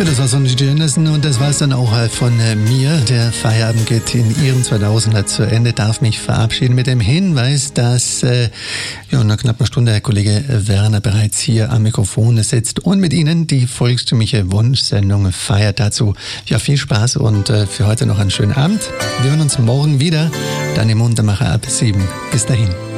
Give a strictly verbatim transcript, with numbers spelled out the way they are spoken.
Ja, das war Sonny Anderson und das war es dann auch von mir. Der Feierabend geht in Ihrem zweitausender zu Ende. Darf mich verabschieden mit dem Hinweis, dass äh, ja, in einer knappen Stunde Herr Kollege Werner bereits hier am Mikrofon sitzt und mit Ihnen die volkstümliche Wunschsendung feiert. Dazu ja viel Spaß und äh, für heute noch einen schönen Abend. Wir hören uns morgen wieder, dann im Untermacher ab sieben. Bis dahin.